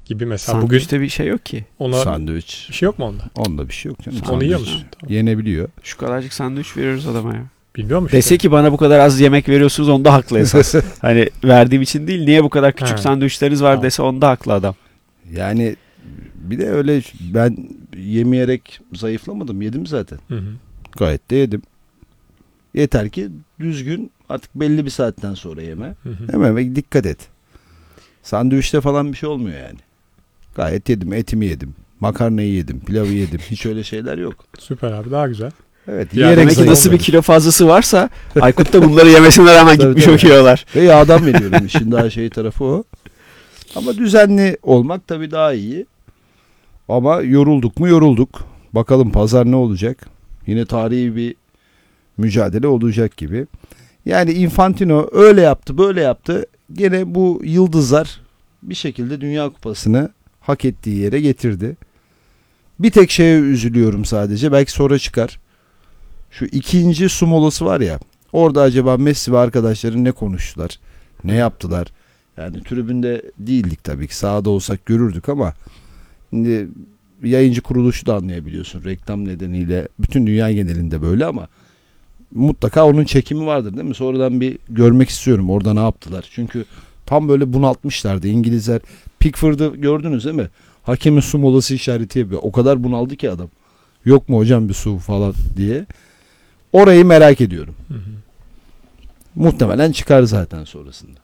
gibi mesela. Bugün Sandviçte bir şey yok ki. ona Sandviç. bir şey yok mu onda? Onda bir şey yok canım. Onu yiyor Sandviç musun? Tamam. yenebiliyor. Şu kadarcık sandviç veriyoruz adama ya. Bilmiyor musun? Dese ki bana bu kadar az yemek veriyorsunuz, onda haklı esas. Hani verdiğim için değil, niye bu kadar küçük He. sandviçleriniz var Tamam. dese onda haklı adam. Yani bir de öyle ben yemeyerek zayıflamadım. Yedim zaten. Hı hı. Gayet de yedim. Yeter ki düzgün artık belli bir saatten sonra yeme. Hı hı. Hemen ve dikkat et. Sandviçte falan bir şey olmuyor yani. Gayet yedim. Etimi yedim. Makarnayı yedim. Pilavı yedim. Hiç öyle şeyler yok. Süper abi, daha güzel. Evet. Ya Yiyerek Demek ki nasıl bir zayıfladım. kilo fazlası varsa Aykut da bunları yemesine rağmen Tabii, gitmiş tabii. o kilolar. Ve yağdan veriyorum. İşin daha şey tarafı o. Ama düzenli olmak tabii daha iyi. Ama yorulduk mu yorulduk. Bakalım pazar ne olacak? Yine tarihi bir mücadele olacak gibi. Yani Infantino öyle yaptı, böyle yaptı. Gene bu yıldızlar bir şekilde Dünya Kupası'nı hak ettiği yere getirdi. Bir tek şeye üzülüyorum sadece. Belki sonra çıkar. Şu ikinci su molası var ya. Orada acaba Messi ve arkadaşları ne konuştular? Ne yaptılar? Yani tribünde değildik tabii ki. Sahada olsak görürdük ama şimdi yayıncı kuruluşu da anlayabiliyorsun. Reklam nedeniyle bütün dünya genelinde böyle ama mutlaka onun çekimi vardır değil mi? Sonradan bir görmek istiyorum orada ne yaptılar. Çünkü tam böyle bunaltmışlardı İngilizler. Pickford'ı gördünüz değil mi? Hakemin su molası işareti yapıyor. O kadar bunaldı ki adam. Yok mu hocam bir su falan diye. Orayı merak ediyorum. Hı hı. Muhtemelen çıkar zaten sonrasında.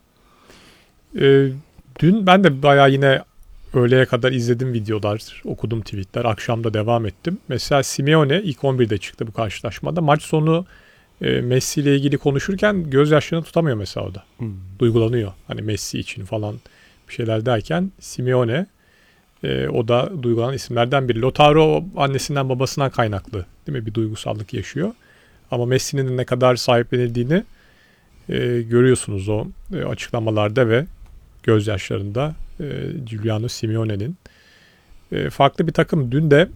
Dün ben de bayağı yine öğleye kadar izledim videolar, okudum tweetler. Akşam da devam ettim. Mesela Simeone ilk 11'de çıktı bu karşılaşmada. Maç sonu Messi ile ilgili konuşurken gözyaşlarını tutamıyor mesela o da. Duygulanıyor. Hani Messi için falan bir şeyler derken Simeone o da duygulanan isimlerden biri. Lautaro annesinden babasından kaynaklı değil mi? Bir duygusallık yaşıyor. Ama Messi'nin de ne kadar sahiplenildiğini görüyorsunuz o açıklamalarda ve gözyaşlarında Giuliano Simeone'nin. Farklı bir takım. Dün de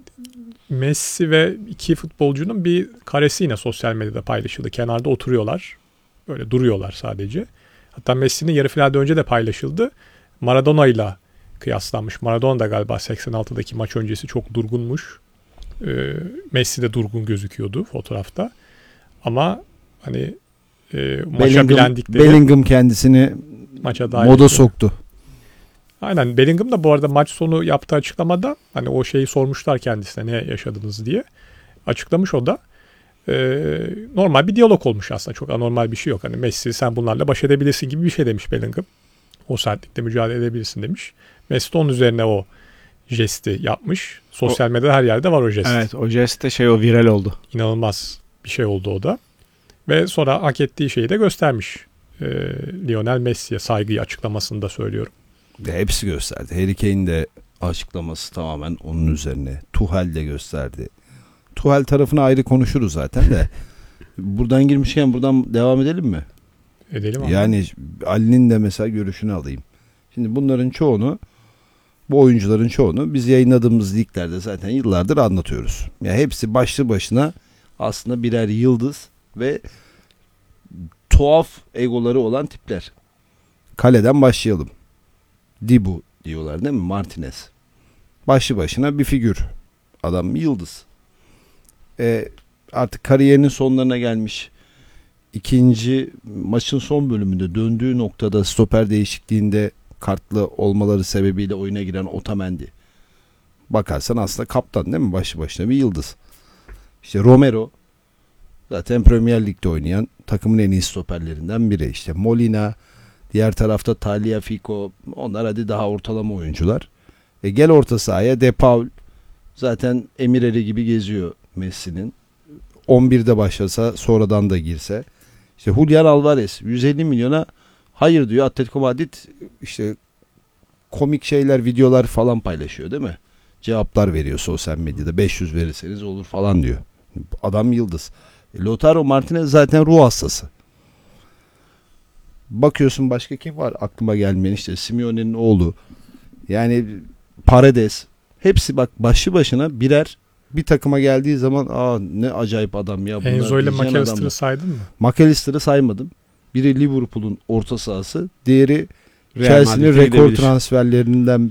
Messi ve iki futbolcunun bir karesi yine sosyal medyada paylaşıldı. Kenarda oturuyorlar. Böyle duruyorlar sadece. Hatta Messi'nin yarı finalde önce de paylaşıldı. Maradona ile kıyaslanmış. Maradona da galiba 86'daki maç öncesi çok durgunmuş. Messi de durgun gözüküyordu fotoğrafta. Ama hani maça bilendikleri Bellingham kendisini maça dahil moda etti. soktu. Aynen, Bellingham da bu arada maç sonu yaptığı açıklamada hani o şeyi sormuşlar kendisine ne yaşadınız diye. Açıklamış o da. Normal bir diyalog olmuş aslında. Çok anormal bir şey yok. Hani Messi sen bunlarla baş edebilirsin gibi bir şey demiş Bellingham. O sertlikte mücadele edebilirsin demiş. Messi de onun üzerine o jesti yapmış. Sosyal medyada her yerde var o jest. Evet, o jest de o viral oldu. İnanılmaz bir şey oldu o da. Ve sonra hak ettiği şeyi de göstermiş. Lionel Messi'ye saygıyı açıklamasında söylüyorum. Hepsi gösterdi. Harry Kane de açıklaması tamamen onun üzerine. Tuchel de gösterdi. Tuchel tarafına ayrı konuşuruz zaten de. Buradan girmişken buradan devam edelim mi? Edelim ama. Yani Ali'nin de mesela görüşünü alayım. Şimdi bunların çoğunu, bu oyuncuların çoğunu biz yayınladığımız liglerde zaten yıllardır anlatıyoruz. Yani hepsi başlı başına aslında birer yıldız ve tuhaf egoları olan tipler. Kaleden başlayalım. Dibu diyorlar değil mi? Martinez. Başlı başına bir figür. Adam bir yıldız. Artık kariyerinin sonlarına gelmiş. İkinci maçın son bölümünde döndüğü noktada stoper değişikliğinde kartlı olmaları sebebiyle oyuna giren Otamendi. Bakarsan aslında kaptan değil mi? Başlı başına bir yıldız. İşte Romero zaten Premier Lig'de oynayan takımın en iyi stoperlerinden biri. İşte Molina, diğer tarafta Tagliafico, onlar hadi daha ortalama oyuncular. Gel orta sahaya De Paul zaten Emireri gibi geziyor Messi'nin. 11'de başlasa sonradan da girse. İşte Julian Alvarez 150 milyona hayır diyor. Atletico Madrid işte komik şeyler, videolar falan paylaşıyor değil mi? Cevaplar veriyor sosyal medyada. 500 verirseniz olur falan diyor. Adam yıldız. Lautaro Martinez zaten ruh hastası. Bakıyorsun başka kim var aklıma gelmeyen, işte Simeone'nin oğlu. Yani Paredes. Hepsi bak başlı başına birer bir takıma geldiği zaman ne acayip adam ya. Enzo ile McAllister'ı saydın mı? McAllister'ı saymadım. Biri Liverpool'un orta sahası, diğeri Real Chelsea'nin Madrid'e rekor gidebilir. transferlerinden